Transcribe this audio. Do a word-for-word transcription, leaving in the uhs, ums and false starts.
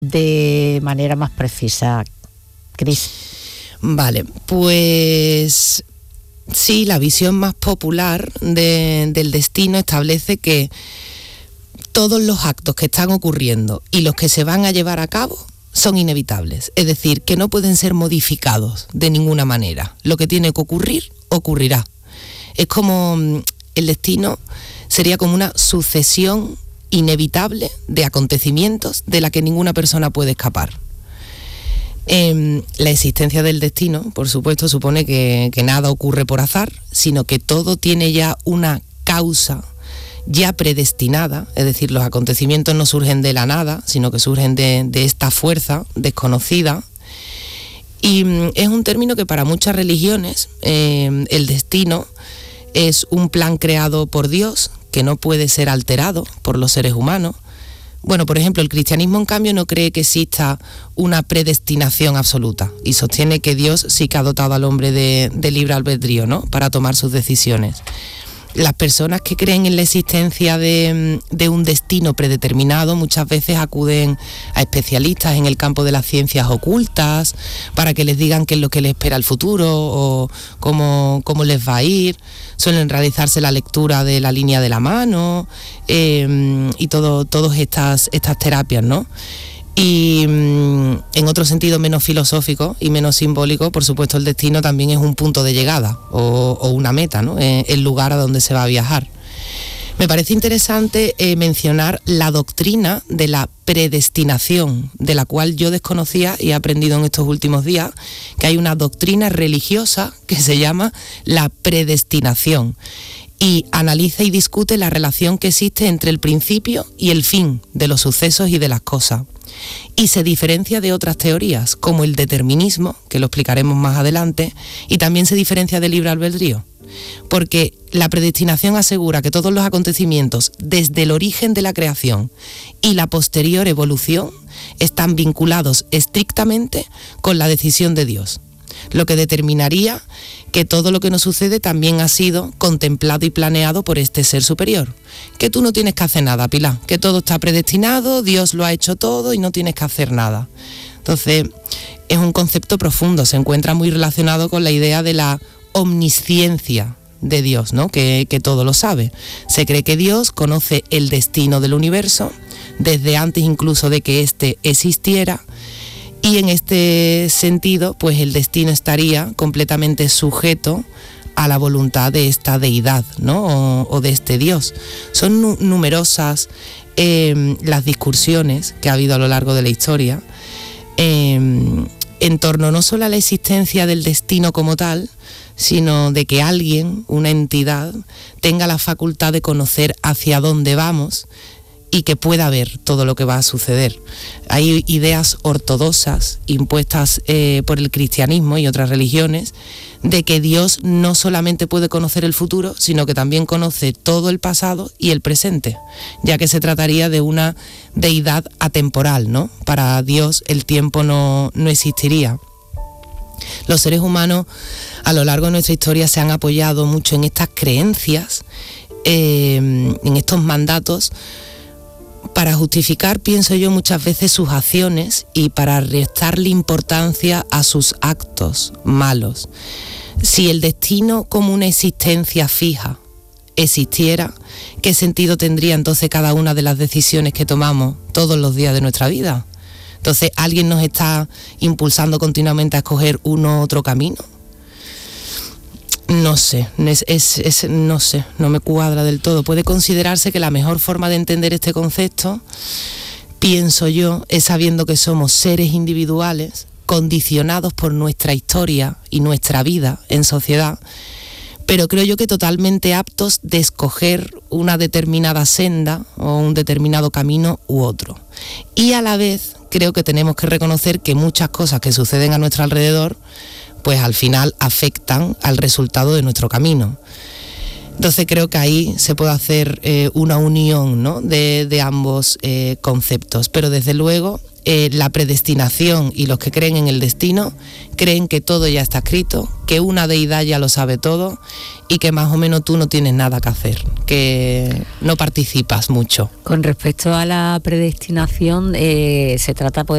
de manera más precisa, Cris? Vale, pues sí, la visión más popular de, del destino establece que todos los actos que están ocurriendo y los que se van a llevar a cabo son inevitables, es decir, que no pueden ser modificados de ninguna manera. Lo que tiene que ocurrir, ocurrirá. Es como el destino sería como una sucesión inevitable de acontecimientos de la que ninguna persona puede escapar. Eh, la existencia del destino, por supuesto, supone que, que nada ocurre por azar, sino que todo tiene ya una causa ya predestinada, es decir, los acontecimientos no surgen de la nada, sino que surgen de, de esta fuerza desconocida. Y mm, es un término que para muchas religiones, eh, el destino es un plan creado por Dios que no puede ser alterado por los seres humanos. Bueno, por ejemplo, el cristianismo, en cambio, no cree que exista una predestinación absoluta y sostiene que Dios sí que ha dotado al hombre de, de libre albedrío, ¿no?, para tomar sus decisiones. Las personas que creen en la existencia de, de un destino predeterminado muchas veces acuden a especialistas en el campo de las ciencias ocultas para que les digan qué es lo que les espera el futuro o cómo, cómo les va a ir. Suelen realizarse la lectura de la línea de la mano eh, y todo, todas estas, estas terapias, ¿no? Y mm, en otro sentido menos filosófico y menos simbólico, por supuesto, el destino también es un punto de llegada o, o una meta, ¿no?, eh, el lugar a donde se va a viajar. Me parece interesante eh, mencionar la doctrina de la predestinación, de la cual yo desconocía y he aprendido en estos últimos días, que hay una doctrina religiosa que se llama la predestinación y analiza y discute la relación que existe entre el principio y el fin de los sucesos y de las cosas. Y se diferencia de otras teorías, como el determinismo, que lo explicaremos más adelante, y también se diferencia del libre albedrío, porque la predestinación asegura que todos los acontecimientos, desde el origen de la creación y la posterior evolución, están vinculados estrictamente con la decisión de Dios, lo que determinaría que todo lo que nos sucede también ha sido contemplado y planeado por este ser superior. Que tú no tienes que hacer nada, Pilar, que todo está predestinado, Dios lo ha hecho todo y no tienes que hacer nada. Entonces, es un concepto profundo, se encuentra muy relacionado con la idea de la omnisciencia de Dios, ¿no?, que, que todo lo sabe. Se cree que Dios conoce el destino del universo desde antes incluso de que éste existiera. Y en este sentido, pues el destino estaría completamente sujeto a la voluntad de esta deidad, ¿no?, o, o de este Dios. Son nu- numerosas eh, las discusiones que ha habido a lo largo de la historia eh, en torno no solo a la existencia del destino como tal, sino de que alguien, una entidad, tenga la facultad de conocer hacia dónde vamos y que pueda ver todo lo que va a suceder. Hay ideas ortodoxas impuestas eh, por el cristianismo y otras religiones de que Dios no solamente puede conocer el futuro, sino que también conoce todo el pasado y el presente, ya que se trataría de una deidad atemporal, ¿no? Para Dios el tiempo no, no existiría. Los seres humanos a lo largo de nuestra historia se han apoyado mucho en estas creencias, eh, en estos mandatos, para justificar, pienso yo, muchas veces sus acciones y para restarle importancia a sus actos malos. Si el destino como una existencia fija existiera, ¿qué sentido tendría entonces cada una de las decisiones que tomamos todos los días de nuestra vida? Entonces, ¿alguien nos está impulsando continuamente a escoger uno u otro camino? No sé, es, es, es, no sé, no me cuadra del todo. Puede considerarse que la mejor forma de entender este concepto, pienso yo, es sabiendo que somos seres individuales, condicionados por nuestra historia y nuestra vida en sociedad, pero creo yo que totalmente aptos de escoger una determinada senda o un determinado camino u otro. Y a la vez creo que tenemos que reconocer que muchas cosas que suceden a nuestro alrededor pues al final afectan al resultado de nuestro camino. Entonces creo que ahí se puede hacer eh, una unión, ¿no?, de, de ambos eh, conceptos, pero desde luego eh, la predestinación y los que creen en el destino creen que todo ya está escrito, que una deidad ya lo sabe todo y que más o menos tú no tienes nada que hacer, que no participas mucho. Con respecto a la predestinación, eh, se trata pues